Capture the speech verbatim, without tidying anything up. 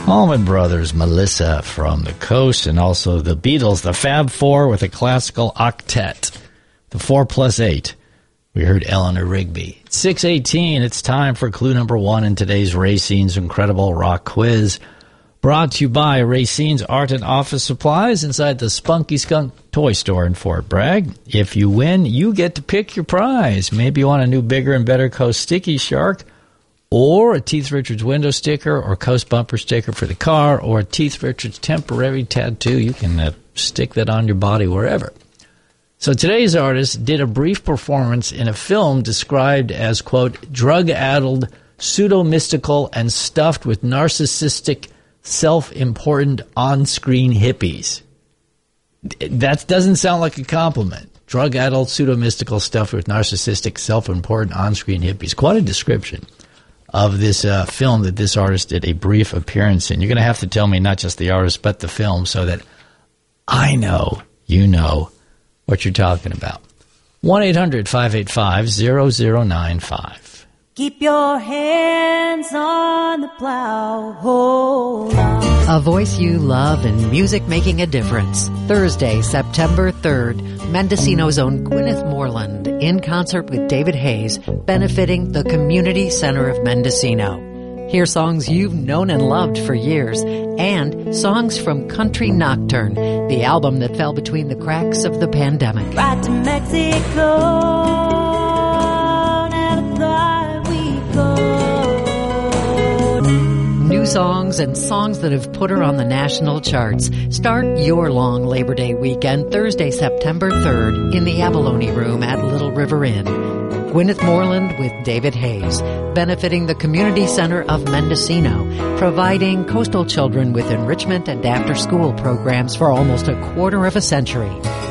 Allman Brothers, Melissa from the Coast, and also the Beatles, the Fab Four with a classical octet, the Four plus Eight. We heard Eleanor Rigby. six eighteen, it's time for clue number one in today's Racine's Incredible Rock Quiz. Brought to you by Racine's Art and Office Supplies inside the Spunky Skunk Toy Store in Fort Bragg. If you win, you get to pick your prize. Maybe you want a new Bigger and Better Coast Sticky Shark, or a Teeth Richards window sticker, or Coast bumper sticker for the car, or a Teeth Richards temporary tattoo. You can uh, stick that on your body wherever. So today's artist did a brief performance in a film described as, quote, drug-addled, pseudo-mystical, and stuffed with narcissistic, self-important on-screen hippies. That doesn't sound like a compliment. Drug-addled, pseudo-mystical, stuffed with narcissistic, self-important on-screen hippies. Quite a description of this uh, film that this artist did a brief appearance in. You're going to have to tell me not just the artist, but the film, so that I know you know what you're talking about. one eight hundred five eight five zero zero nine five. Keep your hands on the plow. Hold on. A voice you love and music making a difference. Thursday, September third, Mendocino's own Gwyneth Moreland in concert with David Hayes, benefiting the Community Center of Mendocino. Hear songs you've known and loved for years, and songs from Country Nocturne, the album that fell between the cracks of the pandemic. Right to Mexico, never thought we'd go. New songs and songs that have put her on the national charts. Start your long Labor Day weekend Thursday, September third in the Abalone Room at Little River Inn. Gwyneth Moreland with David Hayes, benefiting the Community Center of Mendocino, providing coastal children with enrichment and after-school programs for almost a quarter of a century.